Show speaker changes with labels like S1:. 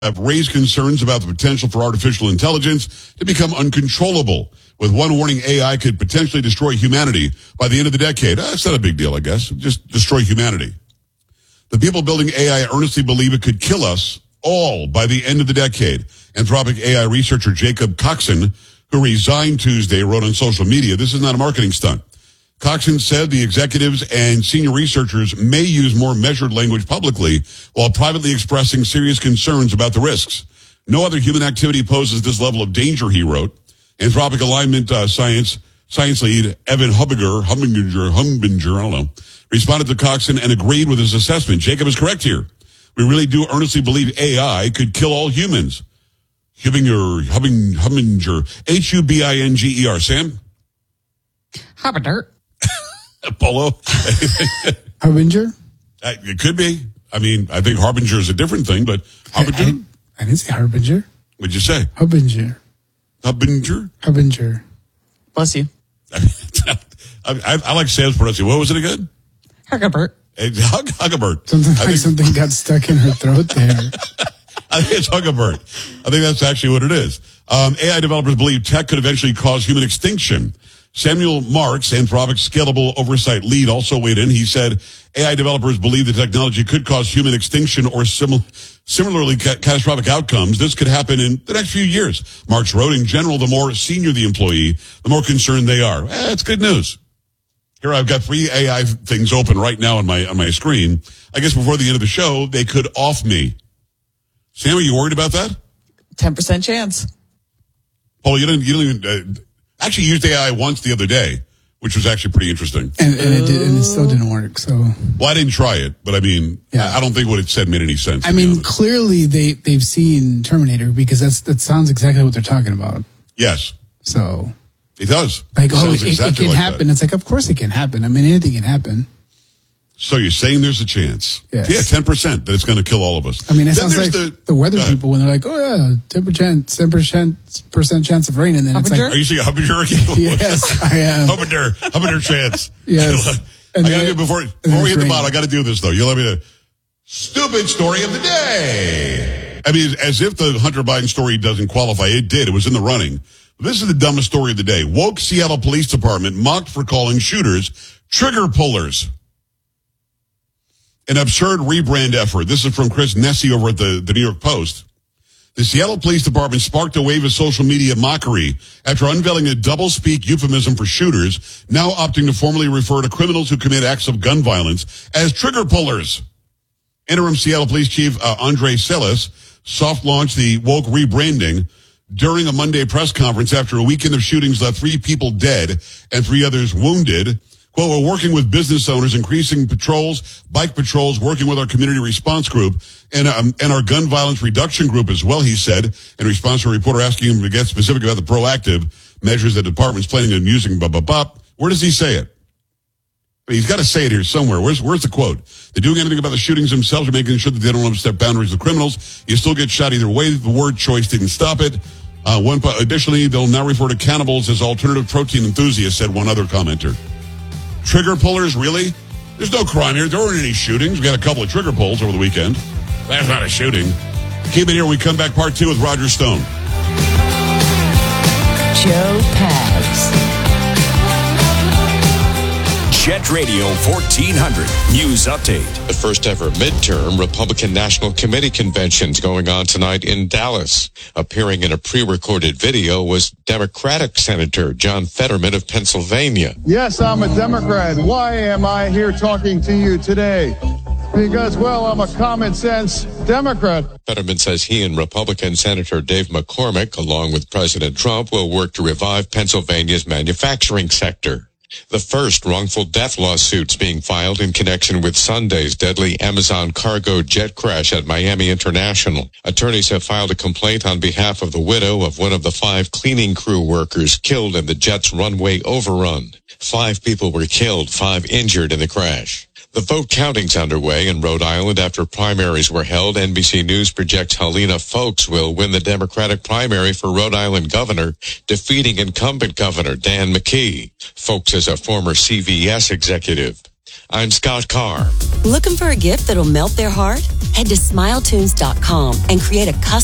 S1: have raised concerns about the potential for artificial intelligence to become uncontrollable, with one warning AI could potentially destroy humanity by the end of the decade. That's not a big deal, I guess. Just destroy humanity. The people building AI earnestly believe it could kill us all by the end of the decade. Anthropic AI researcher Jacob Coxon, who resigned Tuesday, wrote on social media, this is not a marketing stunt. Coxon said the executives and senior researchers may use more measured language publicly while privately expressing serious concerns about the risks. No other human activity poses this level of danger, he wrote. Anthropic Alignment science lead Evan Humbinger, I don't know, responded to Coxon and agreed with his assessment. Jacob is correct here. We really do earnestly believe AI could kill all humans. Humbinger, Hubinger, Sam?
S2: Harbinger.
S1: Polo?
S3: Harbinger?
S1: It could be. I mean, I think Harbinger is a different thing, but Harbinger?
S3: I didn't say Harbinger.
S1: What'd you say?
S3: Harbinger.
S1: Harbinger?
S3: Harbinger.
S2: Bless you.
S1: I like Sam's pronunciation. What was it again?
S2: Huggabert.
S1: Huggabert.
S3: Something got stuck in her throat there.
S1: I think it's Huggabert. I think that's actually what it is. AI developers believe tech could eventually cause human extinction. Samuel Marks, Anthropic's scalable oversight lead, also weighed in. He said AI developers believe the technology could cause human extinction or similarly catastrophic outcomes. This could happen in the next few years. Marks wrote, in general, the more senior the employee, the more concerned they are. That's good news. Here I've got 3 AI things open right now on my screen. I guess before the end of the show, they could off me. Sam, are you worried about that?
S2: 10% chance.
S1: Paul, you didn't even actually used AI once the other day, which was actually pretty interesting.
S3: And it still didn't work. So,
S1: well, I didn't try it, but I mean, yeah. I don't think what it said made any sense.
S3: I mean, clearly they've seen Terminator because that sounds exactly what they're talking about.
S1: Yes.
S3: So
S1: it does.
S3: Like, it can happen. That. It's like, of course it can happen. I mean, anything can happen.
S1: So you're saying there's a chance?
S3: Yes.
S1: Yeah, 10% that it's going to kill all of us.
S3: I mean, it sounds like the weather people when they're like, oh yeah, 10% chance of rain, and then it's like,
S1: are you saying Humbinger?
S3: Yes, I am.
S1: Humbinger chance.
S3: Yes.
S1: I got to do before we hit the bottom. I got to do this though. You let me know. Stupid story of the day. I mean, as if the Hunter Biden story doesn't qualify. It did. It was in the running. This is the dumbest story of the day. Woke Seattle Police Department mocked for calling shooters trigger pullers. An absurd rebrand effort. This is from Chris Nessie over at the New York Post. The Seattle Police Department sparked a wave of social media mockery after unveiling a double-speak euphemism for shooters, now opting to formally refer to criminals who commit acts of gun violence as trigger pullers. Interim Seattle Police Chief Andre Celis soft-launched the woke rebranding during a Monday press conference after a weekend of shootings left 3 people dead and 3 others wounded. Quote, we're working with business owners, increasing patrols, bike patrols, working with our community response group and our gun violence reduction group as well, he said, in response to a reporter asking him to get specific about the proactive measures the department's planning on using. Where does he say it? He's got to say it here somewhere. Where's the quote? They're doing anything about the shootings themselves or making sure that they don't overstep boundaries of criminals. You still get shot either way. The word choice didn't stop it. Additionally, they'll now refer to cannibals as alternative protein enthusiasts, said one other commenter. Trigger pullers, really? There's no crime here. There weren't any shootings. We had a couple of trigger pulls over the weekend. That's not a shooting. Keep it here when we come back, part 2 with Roger Stone.
S4: Joe Pags. Jet Radio 1400 News Update.
S5: The first ever midterm Republican National Committee conventions going on tonight in Dallas. Appearing in a pre-recorded video was Democratic Senator John Fetterman of Pennsylvania.
S6: Yes, I'm a Democrat. Why am I here talking to you today? Because, well, I'm a common sense Democrat.
S5: Fetterman says he and Republican Senator Dave McCormick, along with President Trump, will work to revive Pennsylvania's manufacturing sector. The first wrongful death lawsuits being filed in connection with Sunday's deadly Amazon cargo jet crash at Miami International. Attorneys have filed a complaint on behalf of the widow of one of the 5 cleaning crew workers killed in the jet's runway overrun. 5 people were killed, 5 injured in the crash. The vote counting's underway in Rhode Island after primaries were held. NBC News projects Helena Foulkes will win the Democratic primary for Rhode Island governor, defeating incumbent Governor Dan McKee. Foulkes is a former CVS executive. I'm Scott Carr.
S7: Looking for a gift that'll melt their heart? Head to SmileTunes.com and create a custom